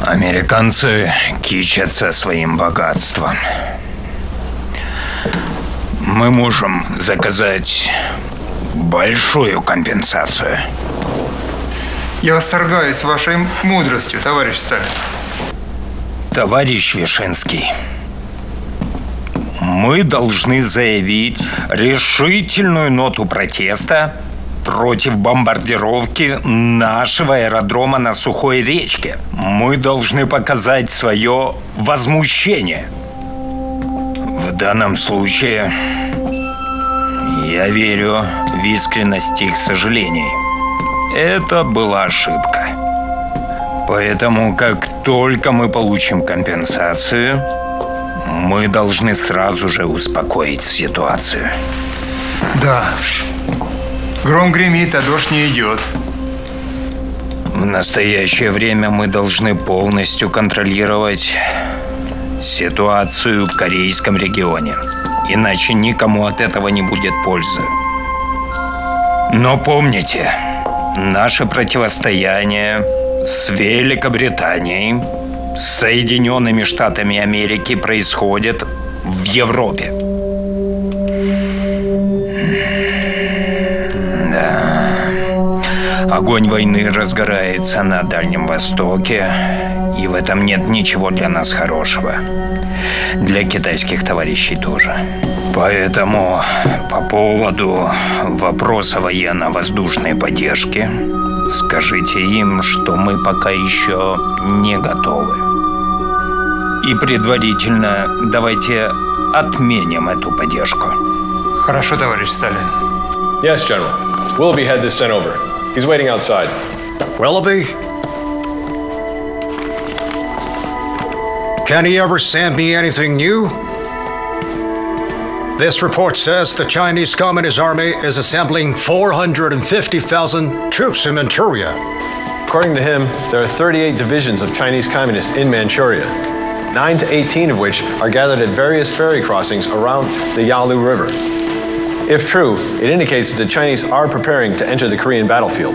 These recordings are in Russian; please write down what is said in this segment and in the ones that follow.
Американцы кичатся своим богатством. Мы можем заказать большую компенсацию. Я восторгаюсь вашей мудростью, товарищ Сталин. Товарищ Вишинский, мы должны заявить решительную ноту протеста против бомбардировки нашего аэродрома на Сухой речке. Мы должны показать свое возмущение. В данном случае я верю в искренность их сожалений. Это была ошибка. Поэтому, как только мы получим компенсацию, мы должны сразу же успокоить ситуацию. Да. Гром гремит, а дождь не идет. В настоящее время мы должны полностью контролировать ситуацию в Корейском регионе. Иначе никому от этого не будет пользы. Но помните, наше противостояние с Великобританией, с Соединенными Штатами Америки происходит в Европе. Огонь войны разгорается на Дальнем Востоке, и в этом нет ничего для нас хорошего. Для китайских товарищей тоже. Поэтому по поводу вопроса военно-воздушной поддержки скажите им, что мы пока еще не готовы. И предварительно давайте отменим эту поддержку. Хорошо, товарищ Сталин. Yes, General. Willoughby had this sent over. He's waiting outside. Willoughby? Can he ever send me anything new? This report says the Chinese Communist Army is assembling 450,000 troops in Manchuria. According to him, there are 38 divisions of Chinese communists in Manchuria, 9 to 18 of which are gathered at various ferry crossings around the Yalu River. If true, it indicates that the Chinese are preparing to enter the Korean battlefield.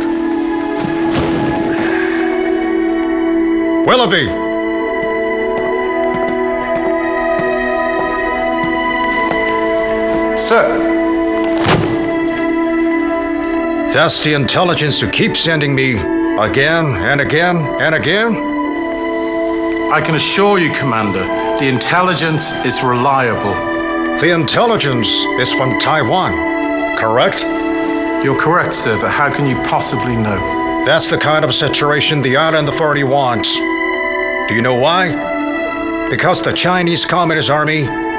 Willoughby! Sir. That's the intelligence you keep sending me again and again and again? I can assure you, Commander, the intelligence is reliable. The intelligence is from Taiwan, correct? You're correct, sir, but how can you possibly know? That's the kind of situation the Island Authority wants. Do you know why? Because the Chinese Communist Army